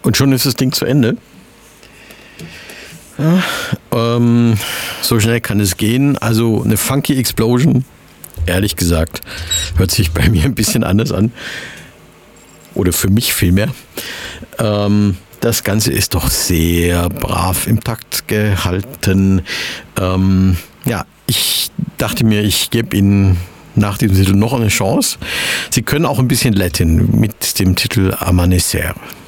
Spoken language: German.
Und schon ist das Ding zu Ende. Ja, so schnell kann es gehen. Also eine Funky Explosion, ehrlich gesagt, hört sich bei mir ein bisschen anders an. Oder für mich vielmehr. Das Ganze ist doch sehr brav im Takt gehalten. Ich dachte mir, ich gebe Ihnen nach diesem Titel noch eine Chance. Sie können auch ein bisschen Latin mit dem Titel Amanecer.